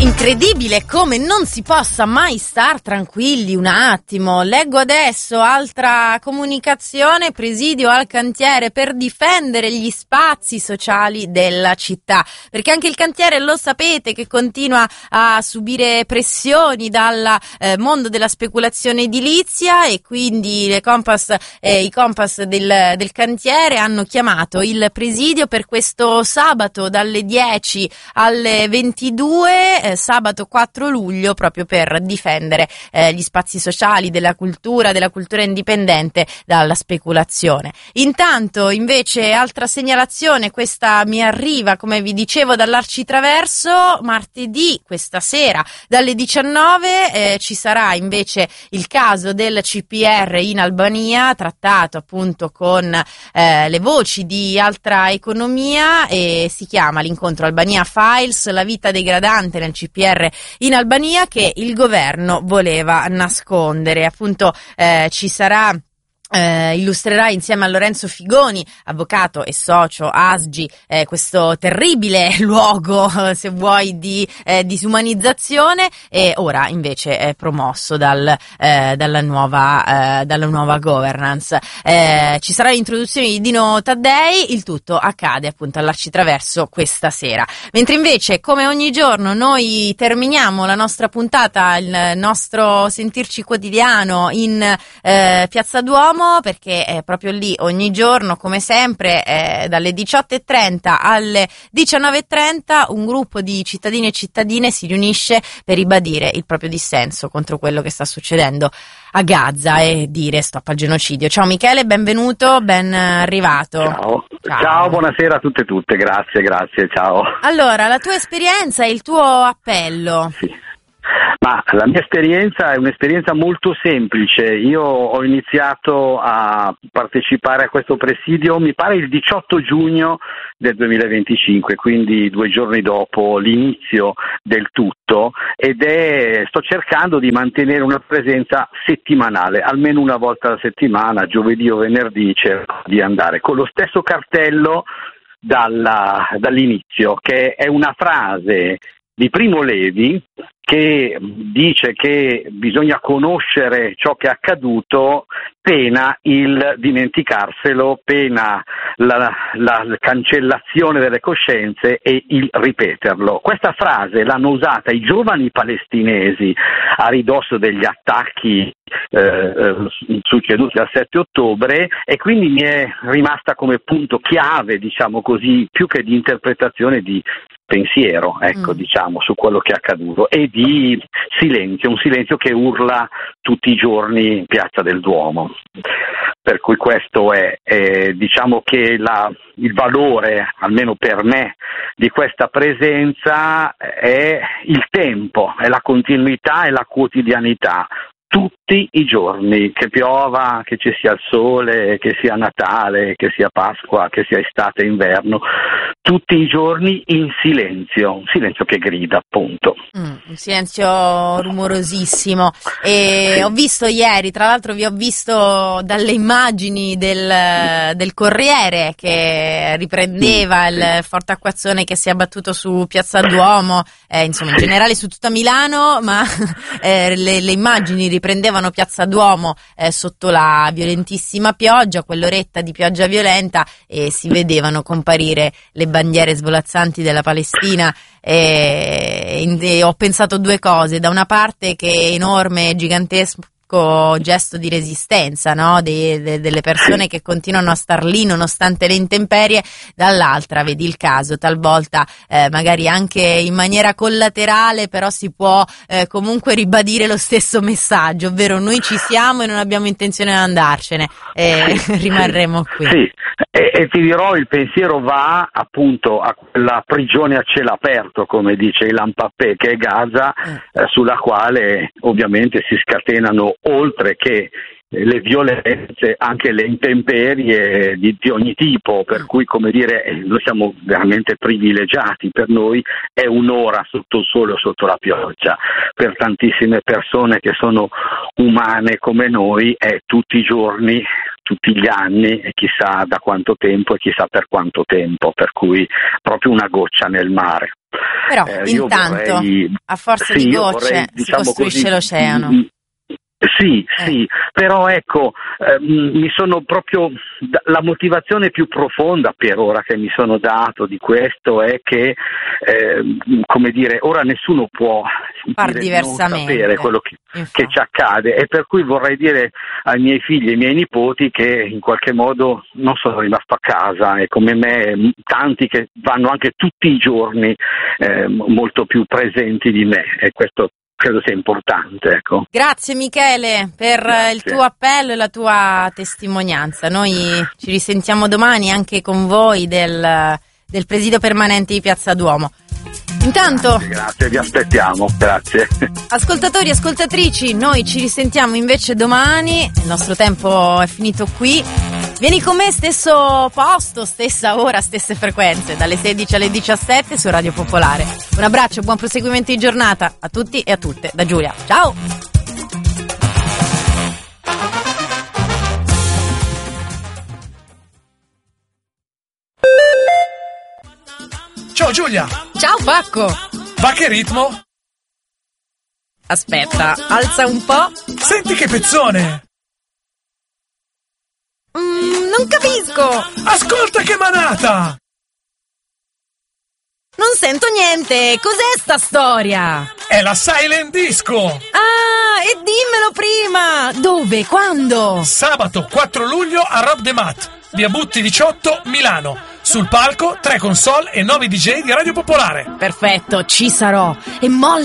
Incredibile come non si possa mai star tranquilli un attimo. Leggo adesso altra comunicazione: presidio al cantiere per difendere gli spazi sociali della città, perché anche il cantiere, lo sapete, che continua a subire pressioni dal mondo della speculazione edilizia, e quindi i compass del cantiere hanno chiamato il presidio per questo sabato dalle 10 alle 22, sabato 4 luglio, proprio per difendere gli spazi sociali della cultura indipendente dalla speculazione. Intanto, invece, altra segnalazione, questa mi arriva, come vi dicevo, dall'Arcitraverso. Martedì, questa sera, dalle 19, ci sarà invece il caso del CPR in Albania, trattato appunto con le voci di Altra Economia, e si chiama l'incontro Albania Files, la vita degradante nel CPR in Albania che il governo voleva nascondere. Appunto ci sarà illustrerà insieme a Lorenzo Figoni, avvocato e socio ASGI, questo terribile luogo, se vuoi, di disumanizzazione, e ora invece è promosso dalla nuova governance. Ci sarà l'introduzione di Dino Taddei, il tutto accade appunto all'Arcitraverso questa sera. Mentre invece, come ogni giorno, noi terminiamo la nostra puntata, il nostro sentirci quotidiano in Piazza Duomo, perché è proprio lì ogni giorno, come sempre, dalle 18:30 alle 19:30 un gruppo di cittadini e cittadine si riunisce per ribadire il proprio dissenso contro quello che sta succedendo a Gaza e dire stop al genocidio. Ciao Michele, benvenuto, ben arrivato. Ciao, buonasera a tutte e tutte, grazie, ciao. Allora, la tua esperienza e il tuo appello. Sì. Ma la mia esperienza è un'esperienza molto semplice. Io ho iniziato a partecipare a questo presidio, mi pare il 18 giugno del 2025, quindi 2 giorni dopo l'inizio del tutto, sto cercando di mantenere una presenza settimanale, almeno una volta alla settimana, giovedì o venerdì cerco di andare con lo stesso cartello dall'inizio, che è una frase di Primo Levi che dice che bisogna conoscere ciò che è accaduto, pena il dimenticarselo, pena la cancellazione delle coscienze e il ripeterlo. Questa frase l'hanno usata i giovani palestinesi a ridosso degli attacchi succeduti al 7 ottobre, e quindi mi è rimasta come punto chiave, diciamo così, più che di interpretazione, di pensiero, diciamo, su quello che è accaduto, e di silenzio, un silenzio che urla tutti i giorni in Piazza del Duomo. Per cui questo è diciamo che il valore, almeno per me, di questa presenza è il tempo, è la continuità e la quotidianità. Tutti i giorni, che piova, che ci sia il sole, che sia Natale, che sia Pasqua, che sia estate, inverno, tutti i giorni in silenzio, un silenzio che grida, appunto. Un silenzio rumorosissimo. E sì. Ho visto ieri, tra l'altro vi ho visto dalle immagini del Corriere che riprendeva il forte acquazzone che si è abbattuto su Piazza Duomo, insomma in generale su tutta Milano, ma le immagini riprendevano Piazza Duomo sotto la violentissima pioggia, quell'oretta di pioggia violenta, e si vedevano comparire le bandiere svolazzanti della Palestina, e ho pensato 2 cose: da una parte che enorme, gigantesco gesto di resistenza, no? Delle persone che continuano a star lì nonostante le intemperie, dall'altra vedi il caso, talvolta magari anche in maniera collaterale, però si può comunque ribadire lo stesso messaggio, ovvero noi ci siamo e non abbiamo intenzione di andarcene, rimarremo qui. Sì. E ti dirò, il pensiero va appunto a quella prigione a cielo aperto, come dice Ilan Pappé, che è Gaza, sulla quale ovviamente si scatenano, oltre che le violenze, anche le intemperie di ogni tipo, per cui, come dire, noi siamo veramente privilegiati. Per noi è un'ora sotto il sole o sotto la pioggia, per tantissime persone che sono umane come noi è tutti i giorni, tutti gli anni, e chissà da quanto tempo e chissà per quanto tempo, per cui proprio una goccia nel mare. Però intanto, a forza di gocce, si costruisce l'oceano. Sì, però ecco, mi sono proprio, la motivazione più profonda per ora che mi sono dato di questo è che, come dire, ora nessuno può far diversamente, non sapere quello che ci accade, e per cui vorrei dire ai miei figli e ai miei nipoti che in qualche modo non sono rimasto a casa, e come me tanti che vanno anche tutti i giorni molto più presenti di me, e questo credo sia importante, ecco. Grazie Michele per il tuo appello e la tua testimonianza. Noi ci risentiamo domani anche con voi del presidio permanente di Piazza Duomo. Intanto, grazie, vi aspettiamo, grazie. Ascoltatori e ascoltatrici, noi ci risentiamo invece domani, il nostro tempo è finito qui. Vieni con me, stesso posto, stessa ora, stesse frequenze, dalle 16 alle 17 su Radio Popolare. Un abbraccio e buon proseguimento di giornata a tutti e a tutte da Giulia. Ciao! Ciao Giulia! Ciao Pacco! Va che ritmo? Aspetta, alza un po'. Senti che pezzone! Non capisco! Ascolta che manata! Non sento niente! Cos'è sta storia? È la Silent Disco! Ah, e dimmelo prima! Dove? Quando? Sabato 4 luglio a Rob the Mat, via Butti 18, Milano. Sul palco 3 console e 9 DJ di Radio Popolare. Perfetto, ci sarò. E molla